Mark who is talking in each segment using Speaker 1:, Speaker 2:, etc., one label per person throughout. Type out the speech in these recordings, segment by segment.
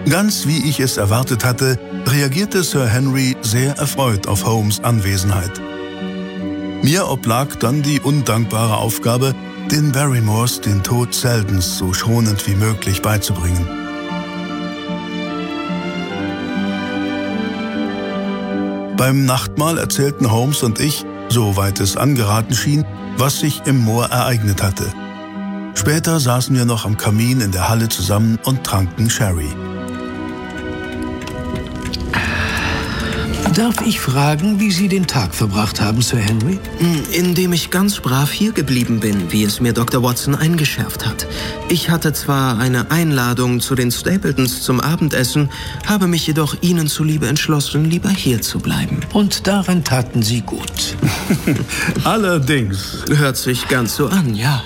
Speaker 1: Ganz wie ich es erwartet hatte, reagierte Sir Henry sehr erfreut auf Holmes' Anwesenheit. Mir oblag dann die undankbare Aufgabe, den Barrymores den Tod Seldons so schonend wie möglich beizubringen. Beim Nachtmahl erzählten Holmes und ich, soweit es angeraten schien, was sich im Moor ereignet hatte. Später saßen wir noch am Kamin in der Halle zusammen und tranken Sherry.
Speaker 2: Darf ich fragen, wie Sie den Tag verbracht haben, Sir Henry?
Speaker 3: Indem ich ganz brav hier geblieben bin, wie es mir Dr. Watson eingeschärft hat. Ich hatte zwar eine Einladung zu den Stapletons zum Abendessen, habe mich jedoch Ihnen zuliebe entschlossen, lieber hier zu bleiben.
Speaker 2: Und daran taten Sie gut.
Speaker 1: Allerdings.
Speaker 3: Hört sich ganz so an, ja.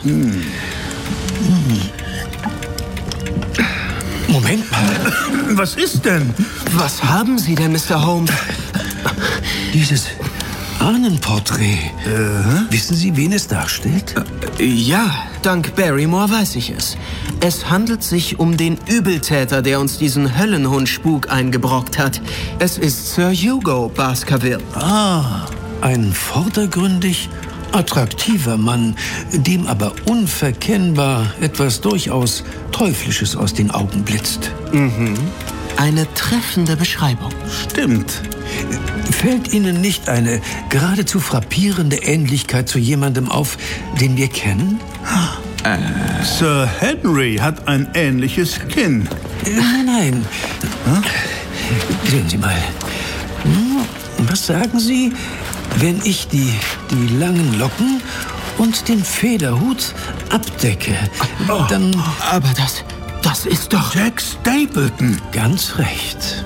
Speaker 2: Moment mal.
Speaker 1: Was ist denn?
Speaker 3: Was haben Sie denn, Mr. Holmes?
Speaker 2: Dieses Ahnenporträt. Wissen Sie, wen es darstellt?
Speaker 3: Ja, dank Barrymore weiß ich es. Es handelt sich um den Übeltäter, der uns diesen Höllenhund-Spuk eingebrockt hat. Es ist Sir Hugo Baskerville.
Speaker 2: Ein vordergründig attraktiver Mann, dem aber unverkennbar etwas durchaus Teuflisches aus den Augen blitzt.
Speaker 3: Eine treffende Beschreibung.
Speaker 1: Stimmt.
Speaker 2: Fällt Ihnen nicht eine geradezu frappierende Ähnlichkeit zu jemandem auf, den wir kennen?
Speaker 1: Sir Henry hat ein ähnliches Kinn.
Speaker 2: Nein. Sehen Sie mal. Was sagen Sie, wenn ich die langen Locken und den Federhut abdecke? Dann...
Speaker 3: Aber das ist doch...
Speaker 1: Jack Stapleton.
Speaker 2: Ganz recht.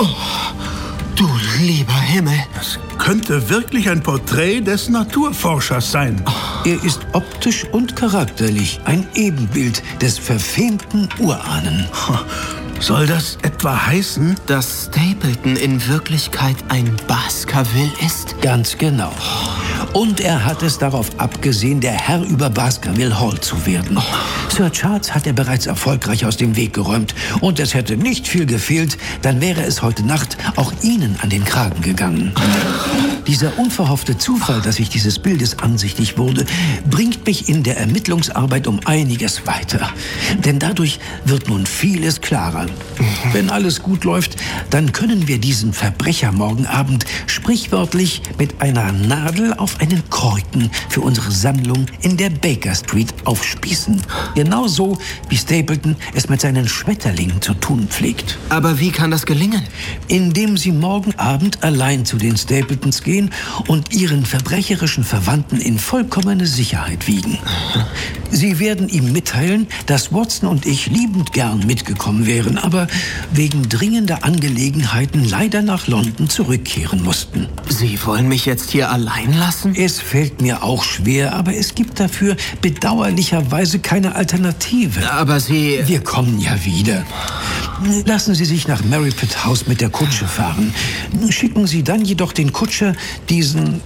Speaker 3: Du lieber Himmel.
Speaker 1: Das könnte wirklich ein Porträt des Naturforschers sein.
Speaker 2: Er ist optisch und charakterlich ein Ebenbild des verfemten Urahnen.
Speaker 1: Soll das etwa heißen?
Speaker 3: Dass Stapleton in Wirklichkeit ein Baskerville ist?
Speaker 2: Ganz genau. Und er hat es darauf abgesehen, der Herr über Baskerville Hall zu werden. Sir Charles hat er bereits erfolgreich aus dem Weg geräumt. Und es hätte nicht viel gefehlt, dann wäre es heute Nacht auch Ihnen an den Kragen gegangen. Dieser unverhoffte Zufall, dass ich dieses Bildes ansichtig wurde, bringt mich in der Ermittlungsarbeit um einiges weiter. Denn dadurch wird nun vieles klarer. Wenn alles gut läuft, dann können wir diesen Verbrecher morgen Abend sprichwörtlich mit einer Nadel auf einen Korken für unsere Sammlung in der Baker Street aufspießen. Genauso wie Stapleton es mit seinen Schmetterlingen zu tun pflegt.
Speaker 3: Aber wie kann das gelingen?
Speaker 2: Indem Sie morgen Abend allein zu den Stapletons gehen und Ihren verbrecherischen Verwandten in vollkommene Sicherheit wiegen. Sie werden ihm mitteilen, dass Watson und ich liebend gern mitgekommen wären, aber wegen dringender Angelegenheiten leider nach London zurückkehren mussten.
Speaker 3: Sie wollen mich jetzt hier allein lassen?
Speaker 2: Es fällt mir auch schwer, aber es gibt dafür bedauerlicherweise keine Alternative.
Speaker 3: Aber Sie...
Speaker 2: Wir kommen ja wieder. Lassen Sie sich nach Merripit House mit der Kutsche fahren. Schicken Sie dann jedoch den Kutscher diesen...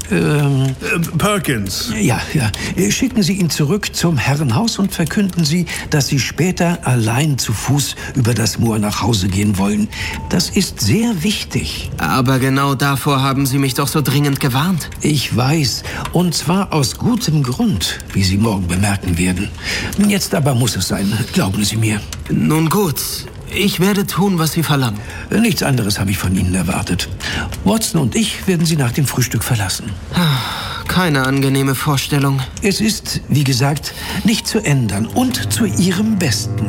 Speaker 1: Perkins.
Speaker 2: Ja. Schicken Sie ihn zurück zum Herrenhaus und verkünden Sie, dass Sie später allein zu Fuß über das Moor nach Hause gehen wollen. Das ist sehr wichtig.
Speaker 3: Aber genau davor haben Sie mich doch so dringend gewarnt.
Speaker 2: Ich weiß. Und zwar aus gutem Grund, wie Sie morgen bemerken werden. Jetzt aber muss es sein. Glauben Sie mir.
Speaker 3: Nun gut. Ich werde tun, was Sie verlangen.
Speaker 2: Nichts anderes habe ich von Ihnen erwartet. Watson und ich werden Sie nach dem Frühstück verlassen.
Speaker 3: Keine angenehme Vorstellung.
Speaker 2: Es ist, wie gesagt, nicht zu ändern und zu Ihrem Besten.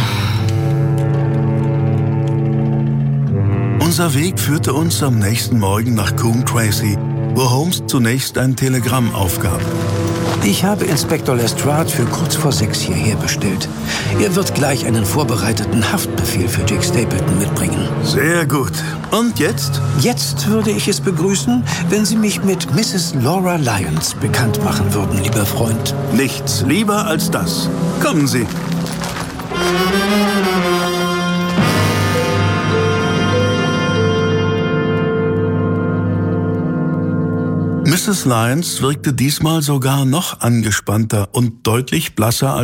Speaker 1: Unser Weg führte uns am nächsten Morgen nach Coombe Tracey, wo Holmes zunächst ein Telegramm aufgab.
Speaker 2: Ich habe Inspektor Lestrade für kurz vor 6 hierher bestellt. Er wird gleich einen vorbereiteten Haftbefehl für Jack Stapleton mitbringen.
Speaker 1: Sehr gut. Und jetzt?
Speaker 2: Jetzt würde ich es begrüßen, wenn Sie mich mit Mrs. Laura Lyons bekannt machen würden, lieber Freund.
Speaker 1: Nichts lieber als das. Kommen Sie. Mrs. Lyons wirkte diesmal sogar noch angespannter und deutlich blasser als